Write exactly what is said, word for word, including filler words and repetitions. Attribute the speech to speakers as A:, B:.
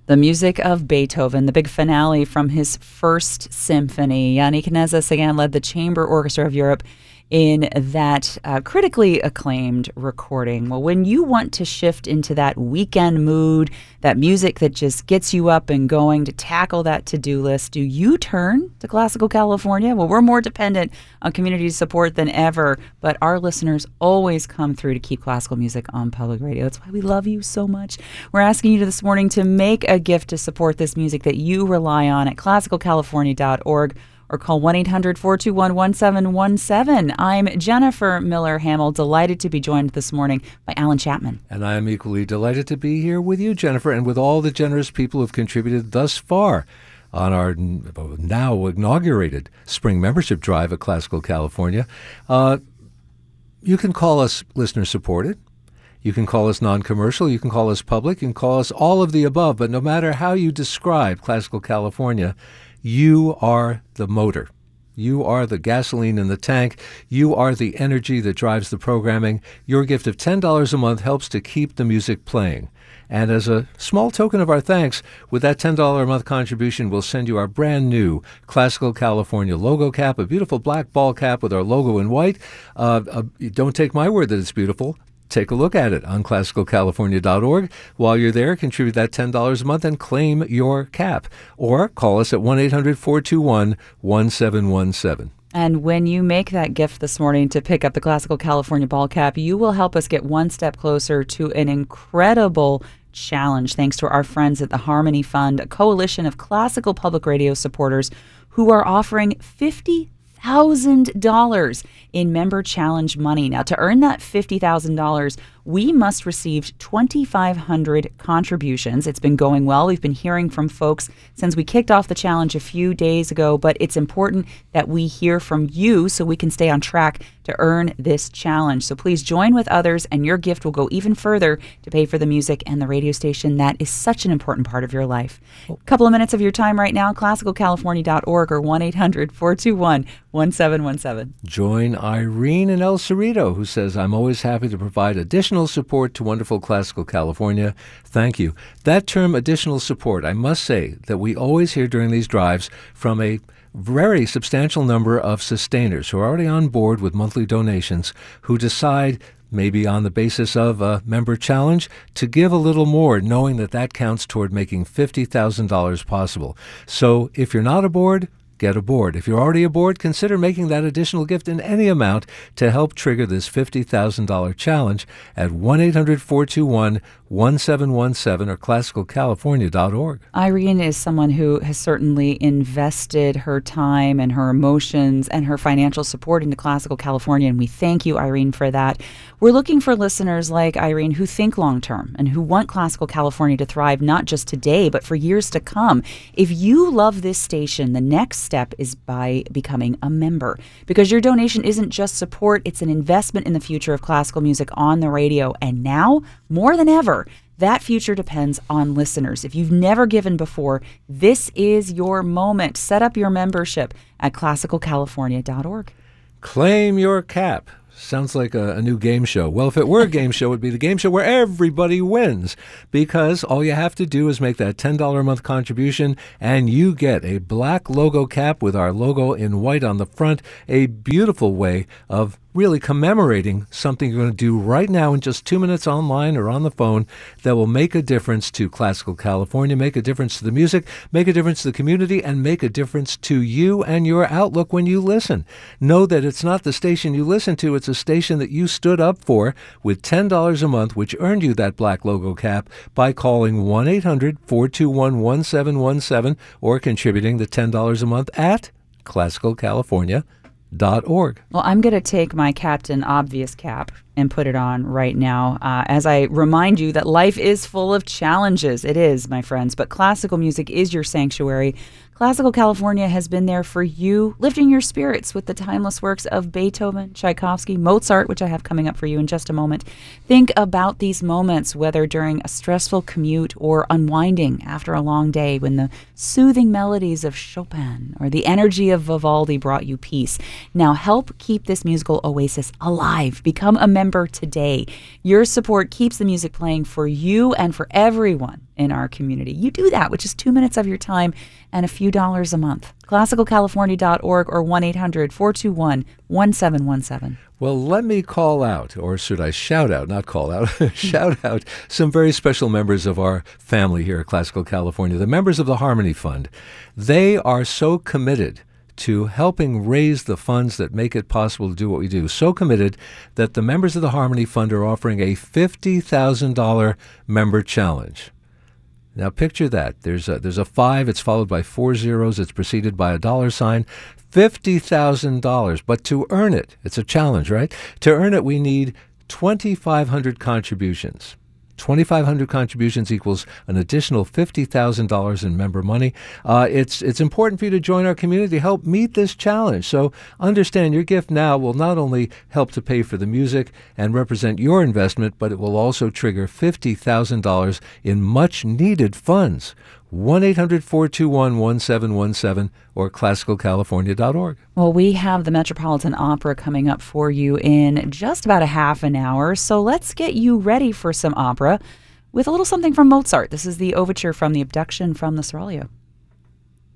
A: The music of Beethoven, the big finale from his first symphony. Yannick Nézet-Séguin led the Chamber Orchestra of Europe in that uh, critically acclaimed recording. Well, when you want to shift into that weekend mood, that music that just gets you up and going to tackle that to-do list, do you turn to Classical California? Well, we're more dependent on community support than ever, but our listeners always come through to keep classical music on public radio. That's why we love you so much. We're asking you this morning to make a gift to support this music that you rely on at classical california dot org. Or call one eight hundred four two one one seven one seven. I'm Jennifer Miller Hamill, delighted to be joined this morning by Alan Chapman.
B: And I am equally delighted to be here with you, Jennifer, and with all the generous people who have contributed thus far on our now inaugurated spring membership drive at Classical California. Uh, you can call us listener-supported. You can call us non-commercial. You can call us public. You can call us all of the above. But no matter how you describe Classical California, you are the motor. You are the gasoline in the tank. You are the energy that drives the programming. Your gift of ten dollars a month helps to keep the music playing. And as a small token of our thanks, with that ten dollars a month contribution, we'll send you our brand new Classical California logo cap, a beautiful black ball cap with our logo in white. Uh, uh, don't take my word that it's beautiful. Take a look at it on classical california dot org. While you're there, contribute that ten dollars a month and claim your cap. Or call us at one eight hundred four two one one seven one seven.
A: And when you make that gift this morning to pick up the Classical California ball cap, you will help us get one step closer to an incredible challenge thanks to our friends at the Harmony Fund, a coalition of classical public radio supporters who are offering fifty thousand dollars in member challenge money. Now, to earn that fifty thousand dollars, we must receive twenty-five hundred contributions. It's been going well. We've been hearing from folks since we kicked off the challenge a few days ago, but it's important that we hear from you so we can stay on track to earn this challenge. So please join with others, and your gift will go even further to pay for the music and the radio station that is such an important part of your life. A couple of minutes of your time right now, classical california dot org or one eight hundred four two one one seven one seven.
B: Join Irene in El Cerrito, who says, I'm always happy to provide additional support to wonderful Classical California. Thank you. That term, additional support, I must say that we always hear during these drives from a very substantial number of sustainers who are already on board with monthly donations who decide, maybe on the basis of a member challenge, to give a little more, knowing that that counts toward making fifty thousand dollars possible. So if you're not aboard, get aboard. If you're already aboard, consider making that additional gift in any amount to help trigger this fifty thousand dollars challenge at one eight hundred four two one one seven one seven or classical california dot org.
A: Irene is someone who has certainly invested her time and her emotions and her financial support into Classical California, and we thank you, Irene, for that. We're looking for listeners like Irene who think long-term and who want Classical California to thrive not just today, but for years to come. If you love this station, the next step is by becoming a member, because your donation isn't just support, it's an investment in the future of classical music on the radio. And now, more than ever, that future depends on listeners. If you've never given before, this is your moment. Set up your membership at classical california dot org.
B: Claim your cap. Sounds like a, a new game show. Well, if it were a game show, it would be the game show where everybody wins, because all you have to do is make that ten dollars a month contribution and you get a black logo cap with our logo in white on the front, a beautiful way of really commemorating something you're going to do right now in just two minutes online or on the phone that will make a difference to Classical California, make a difference to the music, make a difference to the community, and make a difference to you and your outlook when you listen. Know that it's not the station you listen to, it's a station that you stood up for with ten dollars a month, which earned you that black logo cap by calling one eight hundred four two one one seven one seven or contributing the ten dollars a month at classical california dot org.
A: Well, I'm going to take my Captain Obvious cap and put it on right now uh, as I remind you that life is full of challenges. It is, my friends, but classical music is your sanctuary. Classical California has been there for you, lifting your spirits with the timeless works of Beethoven, Tchaikovsky, Mozart, which I have coming up for you in just a moment. Think about these moments, whether during a stressful commute or unwinding after a long day, when the soothing melodies of Chopin or the energy of Vivaldi brought you peace. Now help keep this musical oasis alive. Become a member today. Your support keeps the music playing for you and for everyone in our community. You do that with just two minutes of your time and a few dollars a month. classical california dot org or one eight hundred four two one one seven one seven.
B: Well, let me call out, or should I shout out, not call out, shout out some very special members of our family here at Classical California, the members of the Harmony Fund. They are so committed to helping raise the funds that make it possible to do what we do. So committed that the members of the Harmony Fund are offering a fifty thousand dollars member challenge. Now picture that. There's a, there's a five, it's followed by four zeros, it's preceded by a dollar sign. fifty thousand dollars. But to earn it, it's a challenge, right? To earn it, we need twenty-five hundred contributions. twenty-five hundred contributions equals an additional fifty thousand dollars in member money. Uh, it's it's important for you to join our community to help meet this challenge. So understand your gift now will not only help to pay for the music and represent your investment, but it will also trigger fifty thousand dollars in much-needed funds. one eight hundred four two one one seven one seven or classical california dot org.
A: Well, we have the Metropolitan Opera coming up for you in just about a half an hour, so let's get you ready for some opera with a little something from Mozart. This is the overture from The Abduction from the Seraglio.